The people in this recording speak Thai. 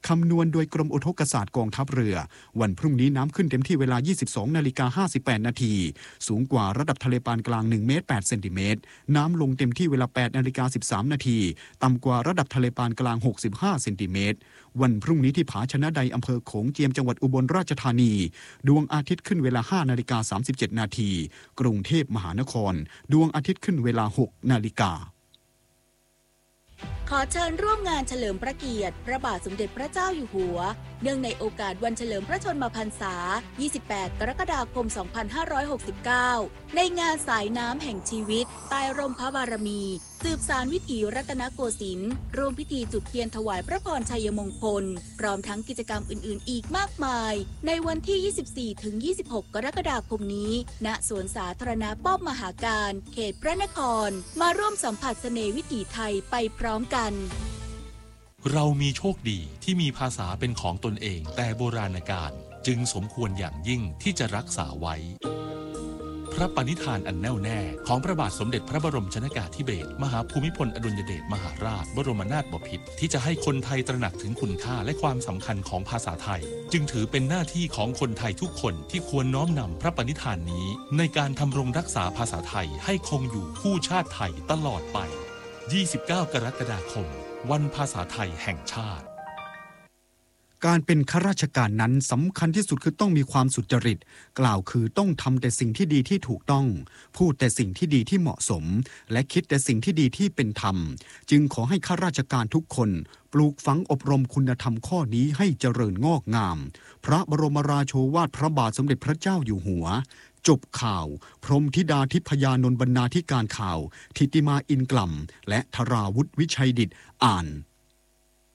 คำนวณโดยกรมอุทกศาสตร์กองทัพเรือวันพรุ่งนี้น้ำขึ้นเต็มที่เวลา 22:58 นาทีสูงกว่าระดับทะเลปานกลาง1 เมตร 8 เซนติเมตรน้ำลงเต็มที่เวลา 8:13 นาทีต่ำกว่าระดับทะเลปานกลาง65 เซนติเมตรวันพรุ่งนี้ที่ผาชนะใดอำเภอโขงเจียมจังหวัดอุบลราชธานีดวงอาทิตย์ขึ้นเวลา 5:37 นาทีกรุงเทพมหานครดวงอาทิตย์ขึ้นเวลา 6 นาฬิกาขอเชิญร่วมงานเฉลิมพระเกียรติพระบาทสมเด็จพระเจ้าอยู่หัวเนื่องในโอกาสวันเฉลิมพระชนมพรรษา 28 กรกฎาคม 2569 ในงานสายน้ำแห่งชีวิตใต้ร่มพระบารมีสืบสานวิถีรัตนโกสินทร์ร่วมพิธีจุดเทียนถวายพระพรชัยมงคลพร้อมทั้งกิจกรรมอื่นๆอีกมากมายในวันที่ 24-26 กรกฎาคมนี้ณสวนสาธารณะป้อมมหาการเขตพระนครมาร่วมสัมผัสเสน่ห์วิถีไทยไปพร้อมกันเรามีโชคดีที่มีภาษาเป็นของตนเองแต่โบราณกาลจึงสมควรอย่างยิ่งที่จะรักษาไว้พระปณิธานอันแน่วแน่ของพระบาทสมเด็จพระบรมชนกาธิเบศรมหาภูมิพลอดุลยเดชมหาราชบรมนาถบพิตรที่จะให้คนไทยตระหนักถึงคุณค่าและความสำคัญของภาษาไทยจึงถือเป็นหน้าที่ของคนไทยทุกคนที่ควรน้อมนำพระปณิธานนี้ในการทำรงรักษาภาษาไทยให้คงอยู่คู่ชาติไทยตลอดไป 29 กรกฎาคมวันภาษาไทยแห่งชาติการเป็นข้าราชการนั้นสำคัญที่สุดคือต้องมีความสุจริตกล่าวคือต้องทำแต่สิ่งที่ดีที่ถูกต้องพูดแต่สิ่งที่ดีที่เหมาะสมและคิดแต่สิ่งที่ดีที่เป็นธรรมจึงขอให้ข้าราชการทุกคนปลูกฝังอบรมคุณธรรมข้อนี้ให้เจริญงอกงามพระบรมราโชวาทพระบาทสมเด็จพระเจ้าอยู่หัวจบข่าวพรหมธิดาทิพยานนท์บรรณาธิการข่าวทิติมาอินกล่ำและธราวุฒิวิชัยดิษฐ์อ่าน